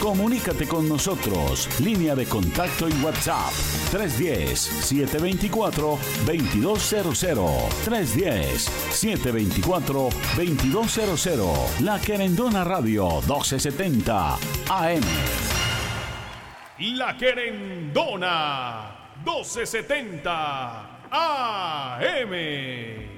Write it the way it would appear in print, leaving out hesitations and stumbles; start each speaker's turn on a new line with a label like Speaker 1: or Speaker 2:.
Speaker 1: Comunícate con nosotros. Línea de contacto y WhatsApp 310-724-2200. 310-724-2200. La Querendona Radio 1270 AM.
Speaker 2: La Querendona 1270 AM.